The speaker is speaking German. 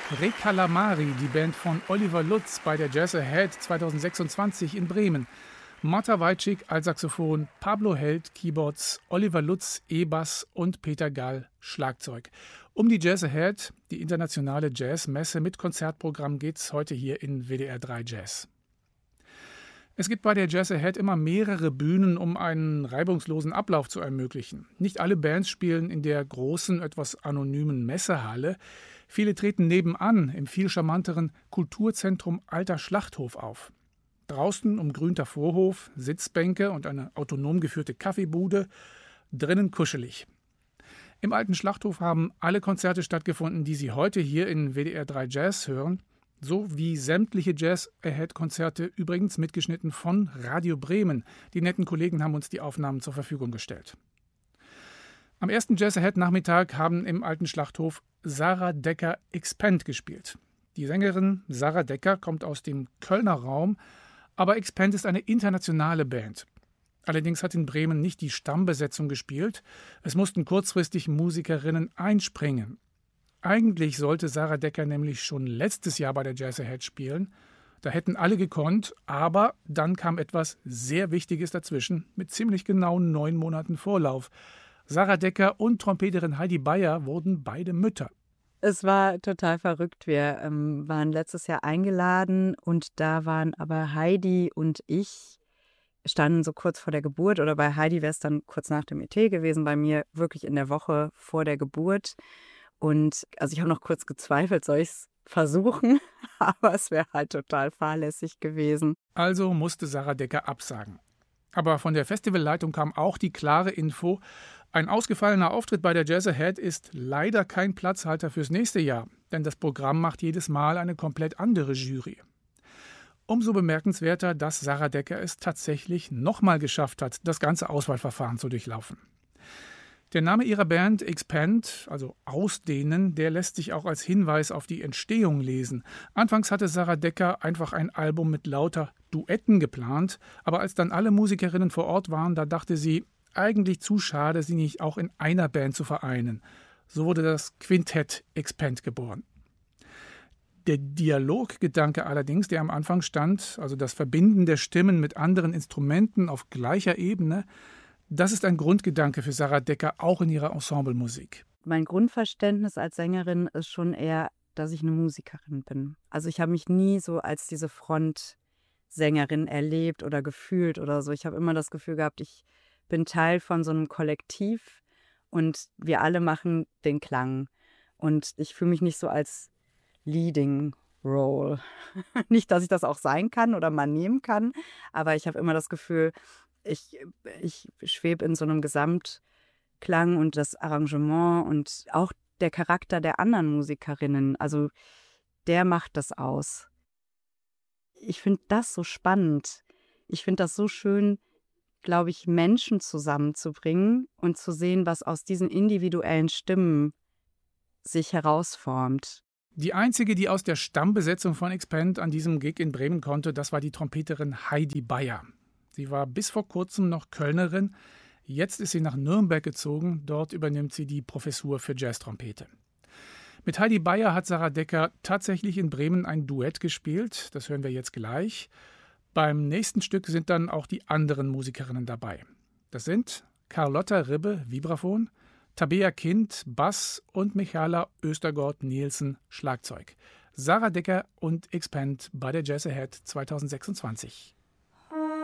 Re Calamari, die Band von Oliver Lutz bei der Jazz Ahead 2026 in Bremen. Marta Wajcik als Saxophon, Pablo Held Keyboards, Oliver Lutz E-Bass und Peter Gall Schlagzeug. Um die Jazz Ahead, die internationale Jazzmesse mit Konzertprogramm, geht's heute hier in WDR 3 Jazz. Es gibt bei der Jazz Ahead immer mehrere Bühnen, um einen reibungslosen Ablauf zu ermöglichen. Nicht alle Bands spielen in der großen, etwas anonymen Messehalle. Viele treten nebenan im viel charmanteren Kulturzentrum Alter Schlachthof auf. Draußen umgrünter Vorhof, Sitzbänke und eine autonom geführte Kaffeebude, drinnen kuschelig. Im Alten Schlachthof haben alle Konzerte stattgefunden, die Sie heute hier in WDR 3 Jazz hören, so wie sämtliche Jazz-Ahead-Konzerte, übrigens mitgeschnitten von Radio Bremen. Die netten Kollegen haben uns die Aufnahmen zur Verfügung gestellt. Am ersten Jazz-Ahead-Nachmittag haben im Alten Schlachthof Sarah Decker Expand gespielt. Die Sängerin Sarah Decker kommt aus dem Kölner Raum, aber Expand ist eine internationale Band. Allerdings hat in Bremen nicht die Stammbesetzung gespielt. Es mussten kurzfristig Musikerinnen einspringen. Eigentlich sollte Sarah Decker nämlich schon letztes Jahr bei der Jazz Ahead spielen. Da hätten alle gekonnt, aber dann kam etwas sehr Wichtiges dazwischen, mit ziemlich genau 9 Monaten Vorlauf. Sarah Decker und Trompeterin Heidi Beyer wurden beide Mütter. Es war total verrückt. Wir waren letztes Jahr eingeladen und da waren aber Heidi und ich, standen so kurz vor der Geburt, oder bei Heidi wäre es dann kurz nach dem ET gewesen, bei mir wirklich in der Woche vor der Geburt. Und also ich habe noch kurz gezweifelt, soll ich es versuchen? Aber es wäre halt total fahrlässig gewesen. Also musste Sarah Decker absagen. Aber von der Festivalleitung kam auch die klare Info, ein ausgefallener Auftritt bei der Jazz Ahead ist leider kein Platzhalter fürs nächste Jahr, denn das Programm macht jedes Mal eine komplett andere Jury. Umso bemerkenswerter, dass Sarah Decker es tatsächlich nochmal geschafft hat, das ganze Auswahlverfahren zu durchlaufen. Der Name ihrer Band, Expand, also Ausdehnen, der lässt sich auch als Hinweis auf die Entstehung lesen. Anfangs hatte Sarah Decker einfach ein Album mit lauter Duetten geplant, aber als dann alle Musikerinnen vor Ort waren, da dachte sie, eigentlich zu schade, sie nicht auch in einer Band zu vereinen. So wurde das Quintett Expand geboren. Der Dialoggedanke allerdings, der am Anfang stand, also das Verbinden der Stimmen mit anderen Instrumenten auf gleicher Ebene, das ist ein Grundgedanke für Sarah Decker auch in ihrer Ensemblemusik. Mein Grundverständnis als Sängerin ist schon eher, dass ich eine Musikerin bin. Also ich habe mich nie so als diese Frontsängerin erlebt oder gefühlt oder so. Ich habe immer das Gefühl gehabt, ich bin Teil von so einem Kollektiv und wir alle machen den Klang. Und ich fühle mich nicht so als Leading Role. Nicht, dass ich das auch sein kann oder mal nehmen kann, aber ich habe immer das Gefühl, ich schwebe in so einem Gesamtklang und das Arrangement und auch der Charakter der anderen Musikerinnen, also der macht das aus. Ich finde das so spannend. Ich finde das so schön, glaube ich, Menschen zusammenzubringen und zu sehen, was aus diesen individuellen Stimmen sich herausformt. Die einzige, die aus der Stammbesetzung von Expand an diesem Gig in Bremen konnte, das war die Trompeterin Heidi Beyer. Sie war bis vor kurzem noch Kölnerin, jetzt ist sie nach Nürnberg gezogen, dort übernimmt sie die Professur für Jazztrompete. Mit Heidi Beyer hat Sarah Decker tatsächlich in Bremen ein Duett gespielt, das hören wir jetzt gleich. Beim nächsten Stück sind dann auch die anderen Musikerinnen dabei. Das sind Carlotta Ribbe, Vibraphon, Tabea Kind, Bass und Michaela Östergård-Nielsen, Schlagzeug. Sarah Decker und Expand bei der Jazz Ahead 2026.